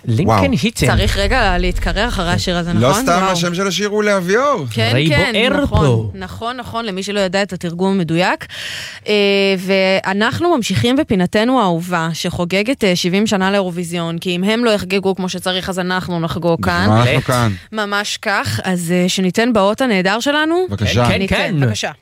לינקן היטן. צריך רגע להתקרר אחרי השיר הזה, נכון? לא סתם השם של השיר הוא לאביור. כן, נכון, למי שלא ידע את התרגום המדויק. ואנחנו ממשיכים בפינתנו האהובה, שחוגגת 70 שנה לאירוויזיון, כי אם הם לא יחגגו כמו שצריך, אז אנחנו נחגוג כאן. אנחנו כאן. ממש כך, אז שניתן באות הנהדר שלנו. בבקשה. כן. בבקשה.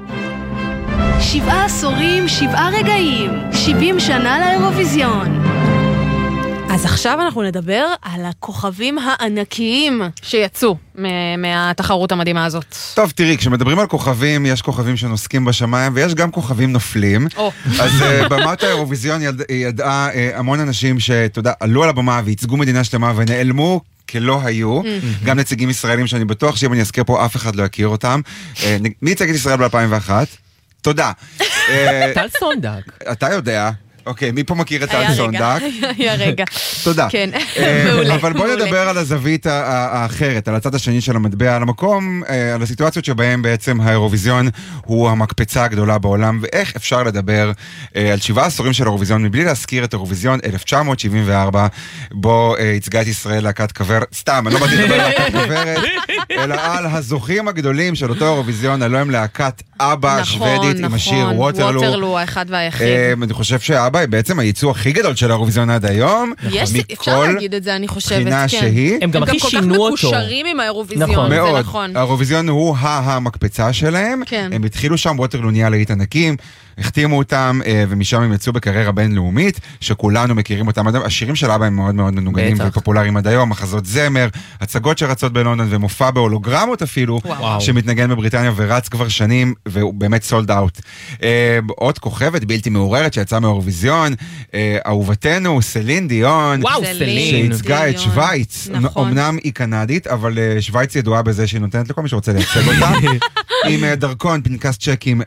7 עשורים, 7 רגעים, 70 שנה לאירוויזיון. אז עכשיו אנחנו נדבר על הכוכבים הענקיים שיצאו מהתחרות המדהימה הזאת. טוב, תראי, כשמדברים על כוכבים, יש כוכבים שנוסקים בשמיים, ויש גם כוכבים נופלים. אז במת האירוויזיון ידעה המון אנשים שתודה, עלו על הבמה וייצגו מדינה שלמה ונעלמו כלא היו, גם נציגים ישראלים שאני בטוח שאם אני אזכיר פה אף אחד לא יכיר אותם. מי ייצג את ישראל ב-2001? תודה. טל סונדק. אתה יודע. אוקיי, מי פה מכיר את טל סונדק? היה רגע. תודה. כן, מעולה. אבל בוא נדבר על הזווית האחרת, על הצד השני של המטבע, על המקום, על הסיטואציות שבהם בעצם האירוויזיון הוא המקפצה הגדולה בעולם, ואיך אפשר לדבר על 7 עשורים של האירוויזיון, מבלי להזכיר את האירוויזיון 1974, בו ייצגה את ישראל להקת כוורת, סתם, אני לא באתי לדבר על להקת כוורת, אלא על הזוכים הגדולים של אותו אירוויזיון, הלוא הם להקת אבא השוודית עם השיר ווטרלו. ווטרלו, האחד והיחיד. אני חושב שאבא היא בעצם הייצוא הכי גדול של האירוויזיון עד היום. אפשר להגיד את זה, אני חושבת. בחינה שהיא. הם גם הכי שינו אותו. הם גם כל כך מקושרים עם האירוויזיון, זה נכון. האירוויזיון הוא המקפצה שלהם. הם התחילו שם, ווטרלו נהיה להיט ענקים, החתימו אותם, ומשם הם יצאו בקריירה בינלאומית, שכולנו מכירים אותם. השירים של אבא הם מאוד מאוד מנוגנים ופופולריים עד היום, מחזות זמר, הצגות שרצות בלונדון, ומופע בהולוגרמות אפילו, שמתנגן בבריטניה ורץ כבר שנים, והוא באמת סולד אאוט. עוד כוכבת בלתי מעוררת שיצאה מאירוויזיון, אהובתנו, סלין דיון, שייצגה את שוויץ. אמנם היא קנדית, אבל שוויץ ידועה בזה שהיא נותנת לכל מי שרוצה לייצג אותה, עם דרכון, פנקס צ'קים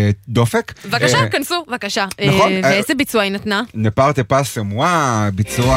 ודופק. בבקשה, כנסו, בבקשה. ואיזה ביצוע היא נתנה? נפארטה פאסם, ביצוע